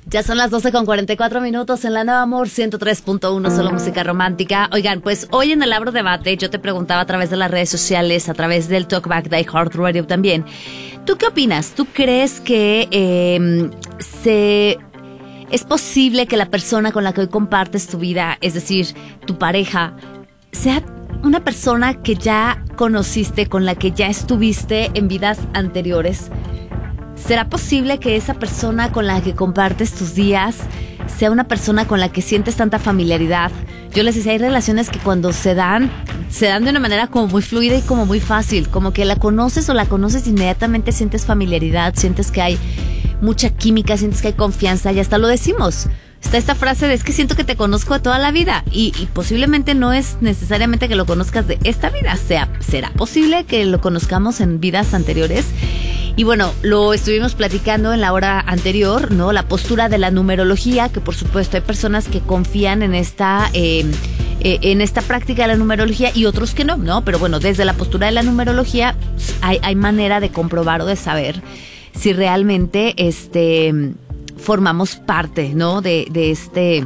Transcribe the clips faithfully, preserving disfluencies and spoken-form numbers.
Ya son las doce con cuarenta y cuatro minutos en la Nueva Amor ciento tres punto uno, solo música romántica. Oigan, pues hoy en el Abro Debate yo te preguntaba a través de las redes sociales, a través del Talkback de iHeartRadio también. ¿Tú qué opinas? ¿Tú crees que eh, se... es posible que la persona con la que hoy compartes tu vida, es decir, tu pareja, sea una persona que ya conociste, con la que ya estuviste en vidas anteriores? ¿Será posible que esa persona con la que compartes tus días sea una persona con la que sientes tanta familiaridad? Yo les decía, hay relaciones que cuando se dan, se dan de una manera como muy fluida y como muy fácil, como que la conoces o la conoces inmediatamente, sientes familiaridad, sientes que hay mucha química, sientes que hay confianza y hasta lo decimos. Está esta frase de es que siento que te conozco de toda la vida y, y posiblemente no es necesariamente que lo conozcas de esta vida, sea, será posible que lo conozcamos en vidas anteriores. Y bueno, lo estuvimos platicando en la hora anterior, ¿no? La postura de la numerología, que por supuesto hay personas que confían en esta eh, eh, en esta práctica de la numerología y otros que no, ¿no? Pero bueno, desde la postura de la numerología hay, hay manera de comprobar o de saber si realmente este formamos parte, ¿no? De, de este...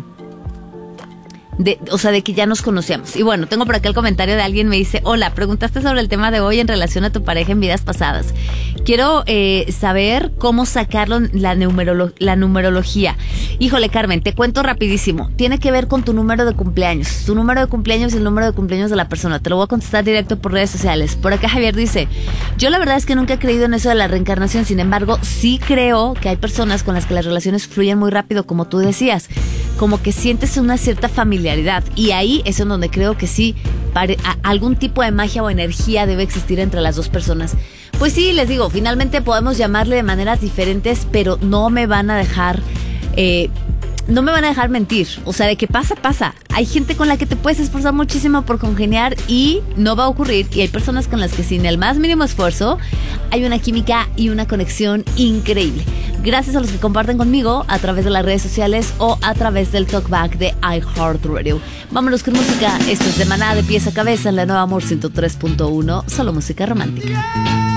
De, o sea, de que ya nos conocíamos. Y bueno, tengo por acá el comentario de alguien, me dice: hola, preguntaste sobre el tema de hoy en relación a tu pareja en vidas pasadas. Quiero eh, saber cómo sacarlo la, numerolo- la numerología. Híjole, Carmen, te cuento rapidísimo. Tiene que ver con tu número de cumpleaños. Tu número de cumpleaños y el número de cumpleaños de la persona. Te lo voy a contestar directo por redes sociales. Por acá Javier dice: yo la verdad es que nunca he creído en eso de la reencarnación. Sin embargo, sí creo que hay personas con las que las relaciones fluyen muy rápido, como tú decías. Como que sientes una cierta familiaridad. Y ahí es en donde creo que sí, pare, a, algún tipo de magia o energía debe existir entre las dos personas. Pues sí, les digo, finalmente podemos llamarle de maneras diferentes, pero no me van a dejar... Eh, no me van a dejar mentir. O sea, de que pasa, pasa. Hay gente con la que te puedes esforzar muchísimo por congeniar y no va a ocurrir. Y hay personas con las que sin el más mínimo esfuerzo hay una química y una conexión increíble. Gracias a los que comparten conmigo a través de las redes sociales o a través del Talkback de iHeartRadio. Vámonos con música. Esto es de Maná, de pies a cabeza en la Nueva Amor ciento tres punto uno. Solo música romántica.